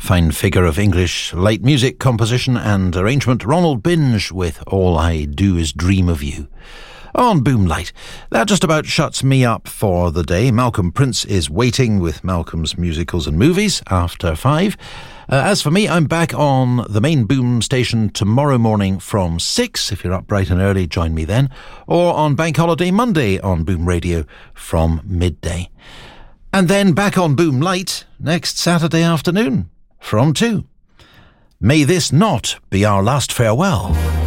fine figure of English light music composition and arrangement, Ronald Binge with All I Do Is Dream of You. On Boomlight. That just about shuts me up for the day. Malcolm Prince is waiting with Malcolm's Musicals and Movies after 5. As for me, I'm back on the main Boom station tomorrow morning from 6. If you're up bright and early, join me then. Or on Bank Holiday Monday on Boom Radio from midday. And then back on Boomlight next Saturday afternoon from 2. May this not be our last farewell.